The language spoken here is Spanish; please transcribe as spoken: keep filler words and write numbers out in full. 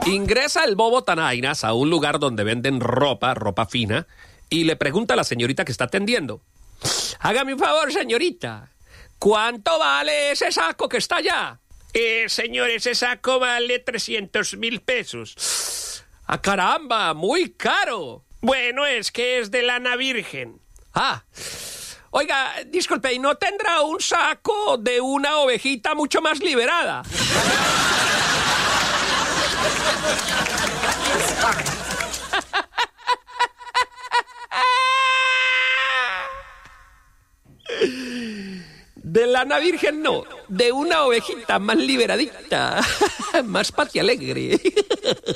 Ingresa el bobo Tanainas a un lugar donde venden ropa, ropa fina, y le pregunta a la señorita que está atendiendo. Hágame un favor, señorita. ¿Cuánto vale ese saco que está allá? Eh, señor, ese saco vale trescientos mil pesos. ¡Ah, caramba! ¡Muy caro! Bueno, es que es de lana virgen. Ah, oiga, disculpe, ¿y no tendrá un saco de una ovejita mucho más liberada? De lana virgen no, de una ovejita más liberadita, más patialegre.